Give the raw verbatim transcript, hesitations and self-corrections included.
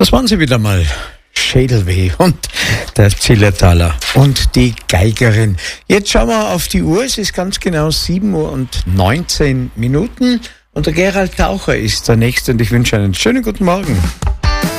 Das waren sie wieder mal. Schädelweh und der Zillertaler und die Geigerin. Jetzt schauen wir auf die Uhr. Es ist ganz genau sieben Uhr und neunzehn Minuten. Und der Gerald Taucher ist der Nächste und ich wünsche einen schönen guten Morgen.